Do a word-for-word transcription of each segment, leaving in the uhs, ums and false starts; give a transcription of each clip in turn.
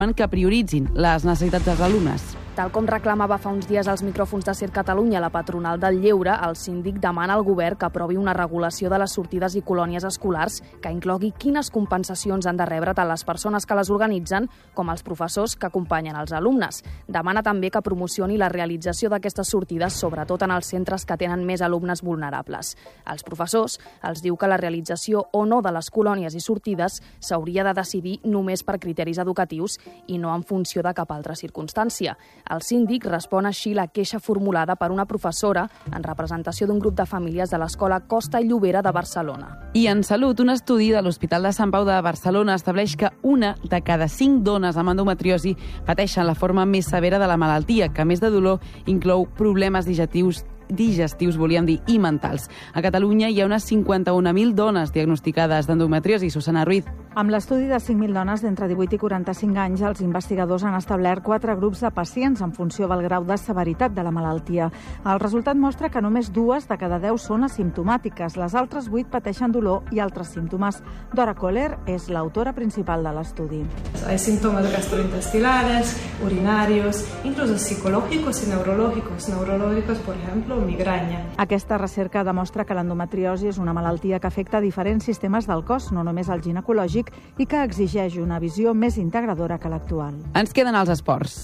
que prioritzin les necessitats dels alumnes. Tal com reclamava fa uns dies als micròfons de Ser Catalunya la patronal del lleure, el síndic demana al govern que aprovi una regulació de les sortides i colònies escolars que inclogui quines compensacions han de rebre tant les persones que les organitzen com els professors que acompanyen els alumnes. Demana també que promocioni la realització d'aquestes sortides, sobretot en els centres que tenen més alumnes vulnerables. Als professors els diu que la realització o no de les colònies i sortides s'hauria de decidir només per criteris educatius i no en funció de cap altra circumstància. El síndic respon així la queixa formulada per una professora en representació d'un grup de famílies de l'escola Costa i Llobera de Barcelona. I en salut, un estudi de l'Hospital de Sant Pau de Barcelona estableix que una de cada cinc dones amb endometriosi pateixen la forma més severa de la malaltia, que a més de dolor inclou problemes digestius digestius, volíem dir, i mentals. A Catalunya hi ha unes cinquanta-un mil dones diagnosticades d'endometriosi. Susana Ruiz. Amb l'estudi de cinc mil dones d'entre divuit i quaranta-cinc anys, els investigadors han establert quatre grups de pacients en funció del grau de severitat de la malaltia. El resultat mostra que només dues de cada deu són asimptomàtiques. Les altres vuit pateixen dolor i altres símptomes. Dora Kohler és l'autora principal de l'estudi. Hay síntomas gastrointestinales, urinarios, incluso psicológicos y neurológicos. Neurológicos, por ejemplo, migraña. Aquesta recerca demostra que l'endometriosi és una malaltia que afecta diferents sistemes del cos, no només el ginecològic, i que exigeix una visió més integradora que l'actual. Ens queden els esports.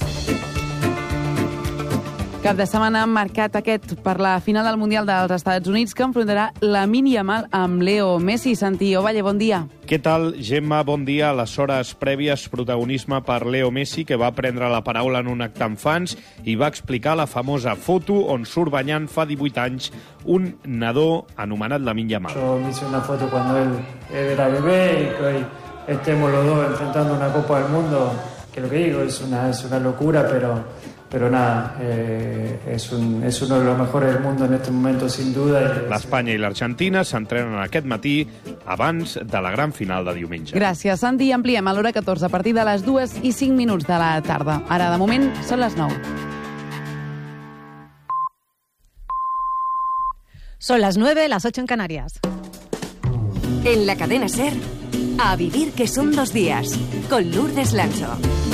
Cap de setmana marcat aquest per la final del Mundial dels Estats Units, que enfrontarà Lamine Yamal amb Leo Messi. Santi Ovalle, bon dia. Què tal, Gemma? Bon dia. A les hores prèvies, protagonisme per Leo Messi, que va prendre la paraula en un acte amb fans i va explicar la famosa foto on surt banyant fa divuit anys un nadó anomenat Lamine Yamal. Yo me hice una foto cuando él, él era bebé y que hoy estemos los dos enfrentando una Copa del Mundo, que lo que digo es una, es una locura, pero... Pero nada, eh, es, un, es uno de los mejores del mundo en este momento, sin duda. L'Espanya i l'Argentina s'entrenen aquest matí abans de la gran final de diumenge. Gràcies, Santi. Ampliem a l'hora catorze a partir de les dues i cinc minuts de la tarda. Ara, de moment, són les nou. Son las nueve, las ocho en Canarias. En la cadena SER, a vivir que son dos días, con Lourdes Lancho.